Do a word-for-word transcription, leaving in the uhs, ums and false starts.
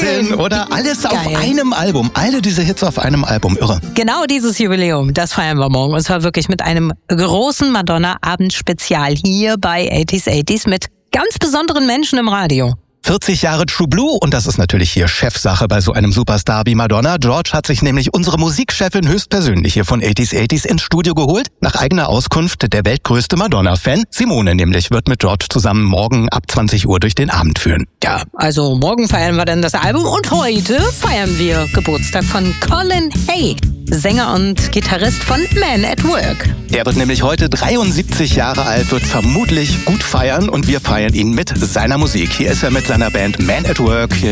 Wahnsinn, oder? Alles Geil. auf einem Album. Alle diese Hits auf einem Album. Irre. Genau dieses Jubiläum, das feiern wir morgen. Und zwar wirklich mit einem großen Madonna-Abendspezial hier bei achtziger achtziger mit ganz besonderen Menschen im Radio. vierzig Jahre True Blue und das ist natürlich hier Chefsache bei so einem Superstar wie Madonna. George hat sich nämlich unsere Musikchefin höchstpersönlich hier von achtziger achtziger ins Studio geholt. Nach eigener Auskunft der weltgrößte Madonna-Fan. Simone nämlich wird mit George zusammen morgen ab zwanzig Uhr durch den Abend führen. Ja, also morgen feiern wir dann das Album und heute feiern wir Geburtstag von Colin Hay, Sänger und Gitarrist von Man at Work. Er wird nämlich heute dreiundsiebzig Jahre alt, wird vermutlich gut feiern und wir feiern ihn mit seiner Musik. Hier ist er mit seiner Band Man at Work. Hier